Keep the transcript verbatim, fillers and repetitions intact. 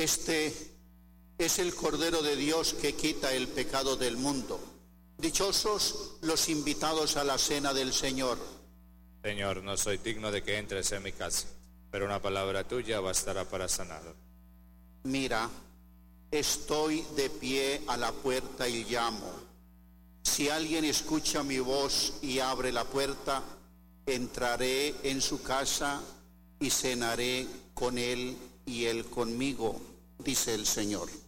Este es el Cordero de Dios que quita el pecado del mundo. Dichosos los invitados a la cena del Señor. Señor, no soy digno de que entres en mi casa, pero una palabra tuya bastará para sanarlo. Mira, estoy de pie a la puerta y llamo. Si alguien escucha mi voz y abre la puerta, entraré en su casa y cenaré con él y él conmigo, dice el Señor.